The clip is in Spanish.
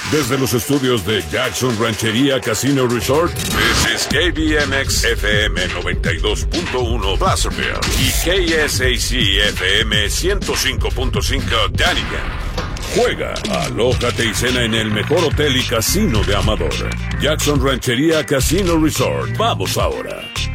Desde los estudios de Jackson Ranchería Casino Resort, this is KBMX FM 92.1 Placerville y KSAC FM 105.5 Dunnigan. Juega, alójate y cena en el mejor hotel y casino de Amador. Jackson Ranchería Casino Resort. Vamos ahora.